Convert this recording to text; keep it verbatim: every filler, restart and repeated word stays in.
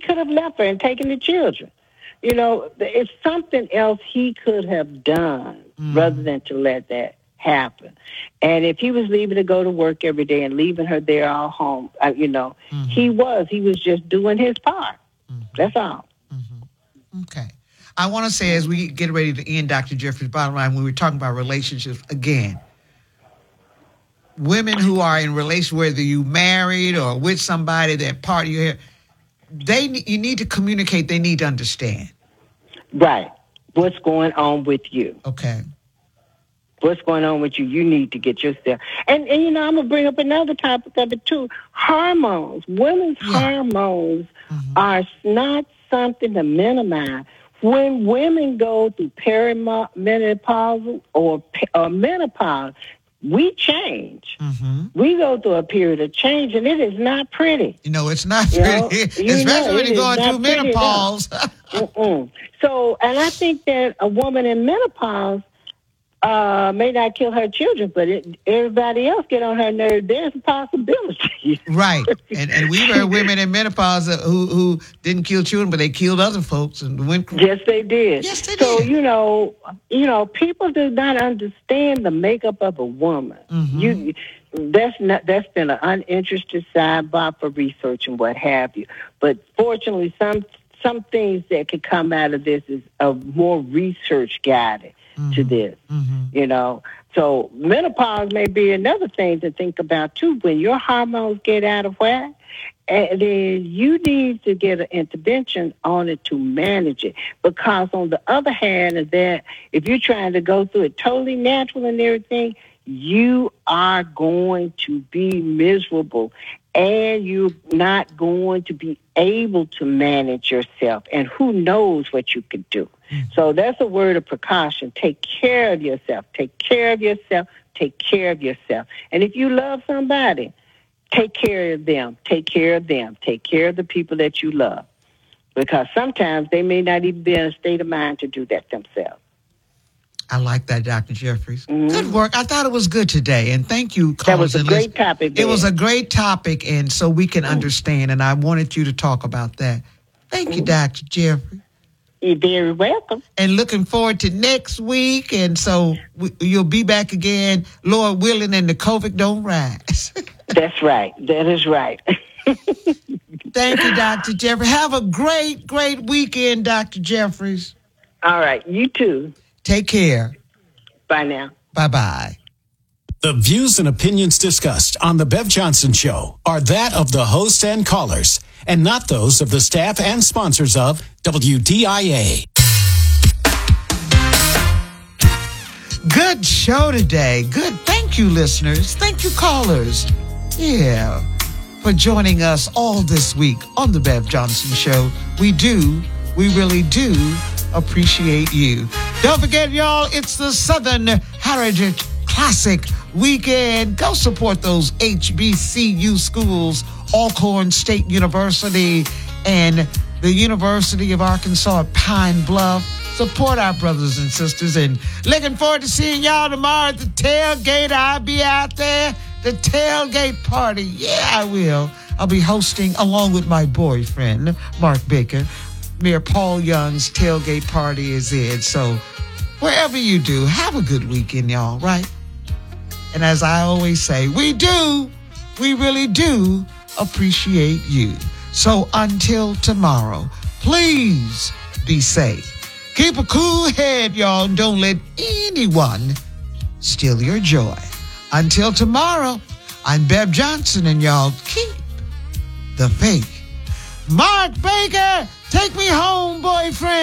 could have left her and taken the children. You know, it's something else he could have done mm. rather than to let that happen. And if he was leaving to go to work every day and leaving her there all home, uh, you know, mm-hmm. he was. He was just doing his part. Mm-hmm. That's all. Mm-hmm. Okay. I want to say as we get ready to end Doctor Jeffries' bottom line, when we're talking about relationships again, women who are in relation, whether you married or with somebody that part of your hair, they you need to communicate. They need to understand. Right. What's going on with you? Okay. What's going on with you? You need to get yourself. And, and you know, I'm going to bring up another topic of it, too. Hormones. Women's yeah. hormones mm-hmm. are not something to minimize. When women go through perimenopause or, or menopause, we change. Mm-hmm. We go through a period of change, and it is not pretty. You know, it's not pretty, you know, especially know, when you're going through menopause. So, and I think that a woman in menopause uh, may not kill her children, but it, everybody else get on her nerves. There's a possibility. Right. And and we've heard women in menopause who who didn't kill children, but they killed other folks. And went. Yes, they did. Yes, they so, did. So, you know, you know, people do not understand the makeup of a woman. Mm-hmm. You that's not that's been an uninterested sidebar for research and what have you. But fortunately, some some things that could come out of this is a more research guided. Mm-hmm. to this, mm-hmm. you know. So menopause may be another thing to think about, too. When your hormones get out of whack, and then you need to get an intervention on it to manage it. Because on the other hand of that, if you're trying to go through it totally natural and everything, you are going to be miserable. And you're not going to be able to manage yourself. And who knows what you could do. Mm-hmm. So that's a word of precaution. Take care of yourself. Take care of yourself. Take care of yourself. And if you love somebody, take care of them. Take care of them. Take care of the people that you love. Because sometimes they may not even be in a state of mind to do that themselves. I like that, Doctor Jeffries. Mm-hmm. Good work. I thought it was good today, and thank you, That was a great topic. It was a great topic, and so we can mm-hmm. understand, and I wanted you to talk about that. Thank mm-hmm. you, Doctor Jeffries. You're very welcome. And looking forward to next week, and so we, you'll be back again, Lord willing, and the COVID don't rise. That's right. That is right. Thank you, Doctor Jeffries. Have a great, great weekend, Doctor Jeffries. All right. You too. Take care. Bye now. Bye-bye. The views and opinions discussed on The Bev Johnson Show are that of the host and callers, and not those of the staff and sponsors of W D I A. Good show today. Good. Thank you, listeners. Thank you, callers. Yeah, for joining us all this week on The Bev Johnson Show. We do, we really do appreciate you. Don't forget, y'all, it's the Southern Heritage Classic Weekend. Go support those H B C U schools, Alcorn State University and the University of Arkansas at Pine Bluff. Support our brothers and sisters, and looking forward to seeing y'all tomorrow at the tailgate. I'll be out there, the tailgate party. Yeah, I will. I'll be hosting, along with my boyfriend, Mark Baker. Mayor Paul Young's tailgate party is in. So wherever you do, have a good weekend, y'all, right? And as I always say, we do, we really do appreciate you. So until tomorrow, please be safe. Keep a cool head, y'all, and don't let anyone steal your joy. Until tomorrow, I'm Bev Johnson, and y'all keep the faith. Mark Baker, take me home, boyfriend.